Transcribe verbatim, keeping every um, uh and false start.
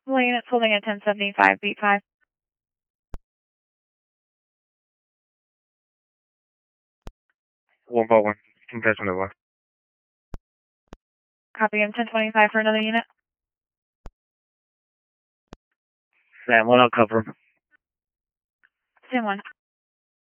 Well, unit's holding at ten seventy-five, beat five. one by one, conversion over. Copy, I'm ten twenty-five for another unit. Sam one, I'll cover him. Sam one.